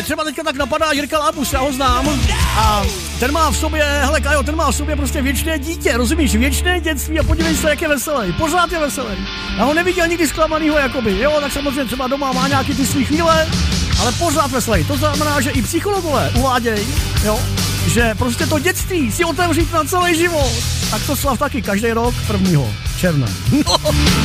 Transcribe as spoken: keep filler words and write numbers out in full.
Mě třeba teďka tak napadá Jirka Lábus, já ho znám. A ten má v sobě, hele Kajo, ten má v sobě prostě věčné dítě, rozumíš? Věčné dětství a podívej se, jak je veselý. Pořád je veselý. Já ho neviděl nikdy zklamanýho, jakoby. Jo, tak samozřejmě třeba doma má nějaký ty svý chvíle, ale pořád veselý. To znamená, že i psychologové uvádějí, jo, že prostě to dětství si otevřít na celý život. Tak to slav taky každý rok prvního června. No.